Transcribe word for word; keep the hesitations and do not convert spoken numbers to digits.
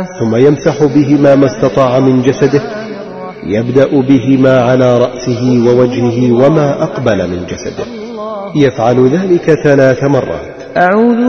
ثم يمسح بهما ما استطاع من جسده، يبدأ بهما على رأسه ووجهه وما أقبل من جسده، يفعل ذلك ثلاث مرات. أعوذ